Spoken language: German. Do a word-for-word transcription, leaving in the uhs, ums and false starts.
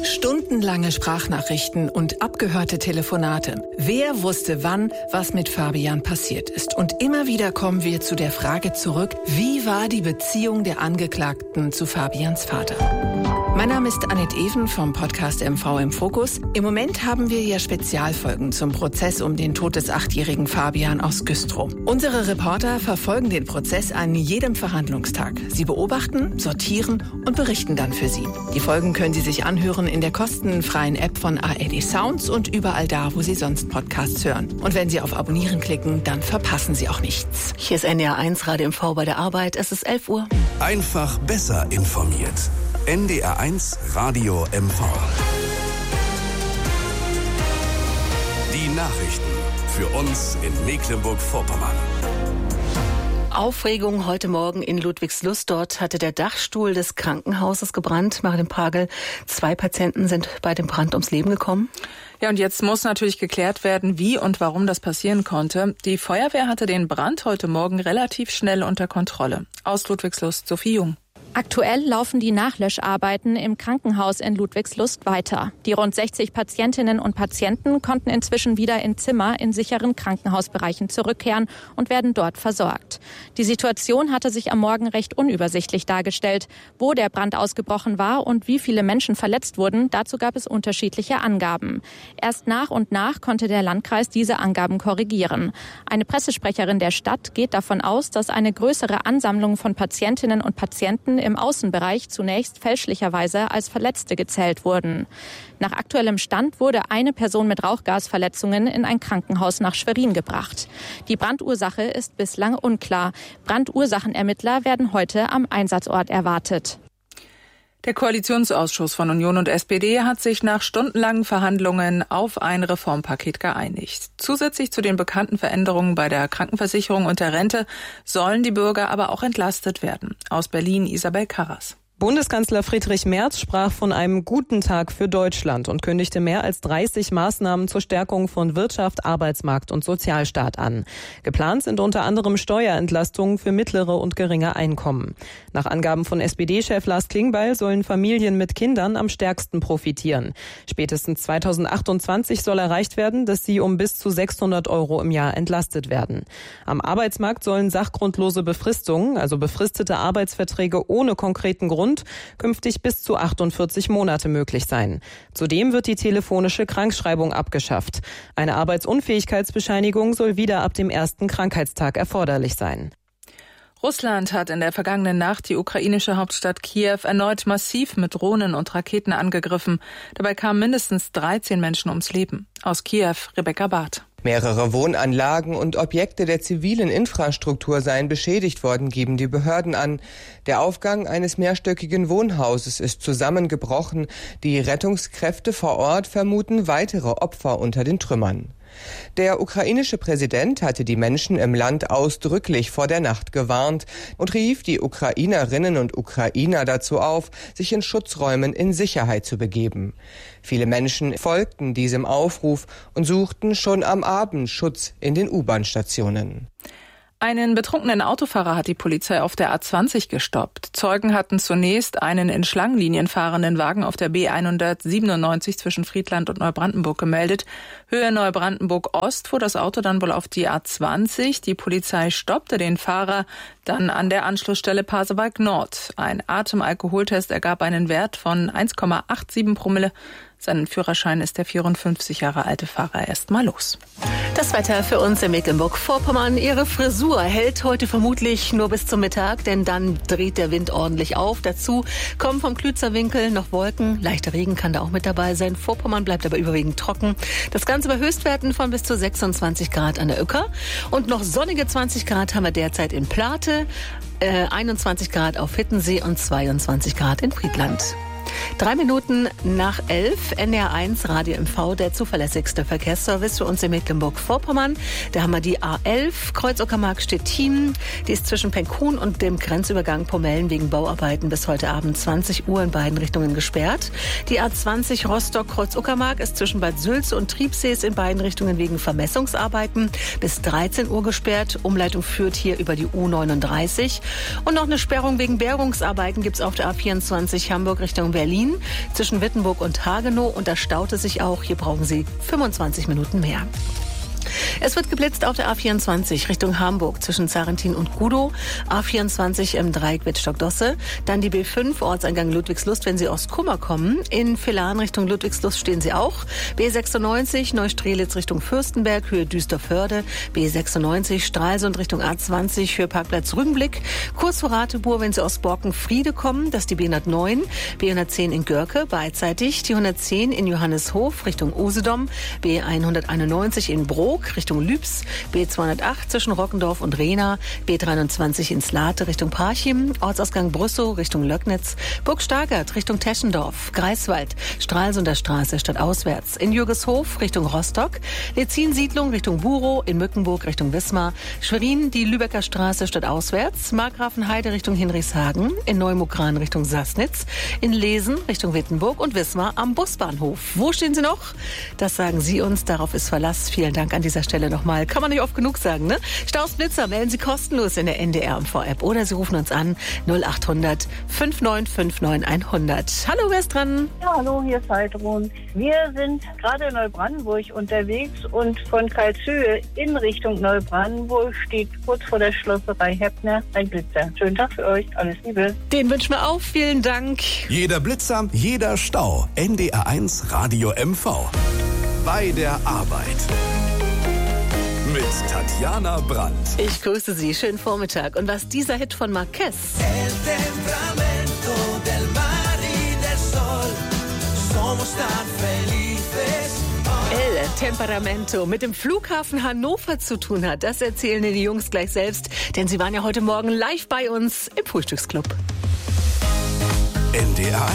Stundenlange Sprachnachrichten und abgehörte Telefonate. Wer wusste wann, was mit Fabian passiert ist? Und immer wieder kommen wir zu der Frage zurück, wie war die Beziehung der Angeklagten zu Fabians Vater? Mein Name ist Annette Even vom Podcast M V im Fokus. Im Moment haben wir ja Spezialfolgen zum Prozess um den Tod des achtjährigen Fabian aus Güstrow. Unsere Reporter verfolgen den Prozess an jedem Verhandlungstag. Sie beobachten, sortieren und berichten dann für Sie. Die Folgen können Sie sich anhören in der kostenfreien App von A R D Sounds und überall da, wo Sie sonst Podcasts hören. Und wenn Sie auf Abonnieren klicken, dann verpassen Sie auch nichts. Hier ist N D R eins Radio M V bei der Arbeit. Es ist elf Uhr. Einfach besser informiert. N D R eins Radio M V. Die Nachrichten für uns in Mecklenburg-Vorpommern. Aufregung heute Morgen in Ludwigslust. Dort hatte der Dachstuhl des Krankenhauses gebrannt. Marin Pagel, zwei Patienten sind bei dem Brand ums Leben gekommen. Ja, und jetzt muss natürlich geklärt werden, wie und warum das passieren konnte. Die Feuerwehr hatte den Brand heute Morgen relativ schnell unter Kontrolle. Aus Ludwigslust, Sophie Jung. Aktuell laufen die Nachlöscharbeiten im Krankenhaus in Ludwigslust weiter. Die rund sechzig Patientinnen und Patienten konnten inzwischen wieder in Zimmer in sicheren Krankenhausbereichen zurückkehren und werden dort versorgt. Die Situation hatte sich am Morgen recht unübersichtlich dargestellt. Wo der Brand ausgebrochen war und wie viele Menschen verletzt wurden, dazu gab es unterschiedliche Angaben. Erst nach und nach konnte der Landkreis diese Angaben korrigieren. Eine Pressesprecherin der Stadt geht davon aus, dass eine größere Ansammlung von Patientinnen und Patienten im Außenbereich zunächst fälschlicherweise als Verletzte gezählt wurden. Nach aktuellem Stand wurde eine Person mit Rauchgasverletzungen in ein Krankenhaus nach Schwerin gebracht. Die Brandursache ist bislang unklar. Brandursachenermittler werden heute am Einsatzort erwartet. Der Koalitionsausschuss von Union und S P D hat sich nach stundenlangen Verhandlungen auf ein Reformpaket geeinigt. Zusätzlich zu den bekannten Veränderungen bei der Krankenversicherung und der Rente sollen die Bürger aber auch entlastet werden. Aus Berlin Isabel Karras. Bundeskanzler Friedrich Merz sprach von einem guten Tag für Deutschland und kündigte mehr als dreißig Maßnahmen zur Stärkung von Wirtschaft, Arbeitsmarkt und Sozialstaat an. Geplant sind unter anderem Steuerentlastungen für mittlere und geringe Einkommen. Nach Angaben von S P D-Chef Lars Klingbeil sollen Familien mit Kindern am stärksten profitieren. Spätestens zweitausendachtundzwanzig soll erreicht werden, dass sie um bis zu sechshundert Euro im Jahr entlastet werden. Am Arbeitsmarkt sollen sachgrundlose Befristungen, also befristete Arbeitsverträge ohne konkreten Grund, künftig bis zu achtundvierzig Monate möglich sein. Zudem wird die telefonische Krankschreibung abgeschafft. Eine Arbeitsunfähigkeitsbescheinigung soll wieder ab dem ersten Krankheitstag erforderlich sein. Russland hat in der vergangenen Nacht die ukrainische Hauptstadt Kiew erneut massiv mit Drohnen und Raketen angegriffen. Dabei kamen mindestens dreizehn Menschen ums Leben. Aus Kiew, Rebecca Barth. Mehrere Wohnanlagen und Objekte der zivilen Infrastruktur seien beschädigt worden, geben die Behörden an. Der Aufgang eines mehrstöckigen Wohnhauses ist zusammengebrochen. Die Rettungskräfte vor Ort vermuten weitere Opfer unter den Trümmern. Der ukrainische Präsident hatte die Menschen im Land ausdrücklich vor der Nacht gewarnt und rief die Ukrainerinnen und Ukrainer dazu auf, sich in Schutzräumen in Sicherheit zu begeben. Viele Menschen folgten diesem Aufruf und suchten schon am Abend Schutz in den U-Bahn-Stationen. Einen betrunkenen Autofahrer hat die Polizei auf der A zwanzig gestoppt. Zeugen hatten zunächst einen in Schlangenlinien fahrenden Wagen auf der B hundertsiebenundneunzig zwischen Friedland und Neubrandenburg gemeldet. Höhe Neubrandenburg Ost fuhr das Auto dann wohl auf die A zwanzig. Die Polizei stoppte den Fahrer dann an der Anschlussstelle Pasewalk Nord. Ein Atemalkoholtest ergab einen Wert von eins Komma siebenundachtzig Promille. Seinen Führerschein ist der vierundfünfzig Jahre alte Fahrer erst mal los. Das Wetter für uns in Mecklenburg-Vorpommern. Ihre Frisur hält heute vermutlich nur bis zum Mittag, denn dann dreht der Wind ordentlich auf. Dazu kommen vom Klützer Winkel noch Wolken. Leichter Regen kann da auch mit dabei sein. Vorpommern bleibt aber überwiegend trocken. Das Ganze bei Höchstwerten von bis zu sechsundzwanzig Grad an der Uecker. Und noch sonnige zwanzig Grad haben wir derzeit in Plate, äh, einundzwanzig Grad auf Hittensee und zweiundzwanzig Grad in Friedland. Drei Minuten nach elf, N D R eins Radio M V, der zuverlässigste Verkehrsservice für uns in Mecklenburg-Vorpommern. Da haben wir die A elf, Kreuz-Uckermark-Stettin. Die ist zwischen Penkhuhn und dem Grenzübergang Pomellen wegen Bauarbeiten bis heute Abend zwanzig Uhr in beiden Richtungen gesperrt. Die A zwanzig Rostock-Kreuz-Uckermark ist zwischen Bad Sülz und Triebsees in beiden Richtungen wegen Vermessungsarbeiten bis dreizehn Uhr gesperrt. Umleitung führt hier über die U neununddreißig. Und noch eine Sperrung wegen Bergungsarbeiten gibt es auf der A vierundzwanzig Hamburg Richtung Berlin. Berlin zwischen Wittenburg und Hagenow und da staut es sich auch. Hier brauchen Sie fünfundzwanzig Minuten mehr. Es wird geblitzt auf der A vierundzwanzig Richtung Hamburg zwischen Zarentin und Gudow. A vierundzwanzig im Dreieck Wittstock-Dosse. Dann die B fünf, Ortseingang Ludwigslust, wenn Sie aus Kummer kommen. In Villahn Richtung Ludwigslust stehen Sie auch. B sechsundneunzig Neustrelitz Richtung Fürstenberg, Höhe Düsterförde. B sechsundneunzig Stralsund Richtung A zwanzig, Höhe Parkplatz Rügenblick. Kurz vor Ratibur, wenn Sie aus Borkenfriede kommen, das ist die B hundertneun. B hundertzehn in Görke, beidseitig. Die hundertzehn in Johanneshof Richtung Usedom. B hunderteinundneunzig in Brok Richtung Lübs, B zweihundertacht zwischen Rockendorf und Rehna, B dreiundzwanzig in Slate Richtung Parchim, Ortsausgang Brüssow Richtung Löcknitz, Burg Stargard Richtung Teschendorf, Greifswald, Stralsunder Straße stadtauswärts, in Jürgeshof Richtung Rostock, Lezin-Siedlung Richtung Burow, in Mückenburg Richtung Wismar, Schwerin die Lübecker Straße stadtauswärts, Markgrafenheide Richtung Hinrichshagen, in Neumukran Richtung Sassnitz, in Lesen Richtung Wittenburg und Wismar am Busbahnhof. Wo stehen Sie noch? Das sagen Sie uns, darauf ist Verlass. Vielen Dank an dieser Stelle nochmal. Kann man nicht oft genug sagen, ne? Staus, Blitzer melden Sie kostenlos in der N D R M V-App oder Sie rufen uns an null acht hundert fünf neun fünf neun hundert. Hallo, wer ist dran? Ja, hallo, hier ist Heidrun. Wir sind gerade in Neubrandenburg unterwegs und von Karlshöhe in Richtung Neubrandenburg steht kurz vor der Schlosserei Heppner ein Blitzer. Schönen Tag für euch, alles Liebe. Den wünschen wir auch, vielen Dank. Jeder Blitzer, jeder Stau. N D R eins Radio M V. Bei der Arbeit. Mit Tatjana Brandt. Ich grüße Sie, schönen Vormittag. Und was dieser Hit von Marquez? El temperamento del mar y del sol. Somos tan felices. El Temperamento mit dem Flughafen Hannover zu tun hat, das erzählen die Jungs gleich selbst. Denn sie waren ja heute Morgen live bei uns im Frühstücksclub. N D R